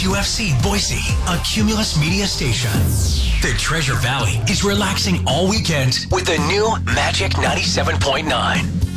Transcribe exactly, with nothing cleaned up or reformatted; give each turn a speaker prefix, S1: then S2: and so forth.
S1: U F C Boise, a Cumulus Media station. The Treasure Valley is relaxing all weekend with the new Magic ninety-seven point nine.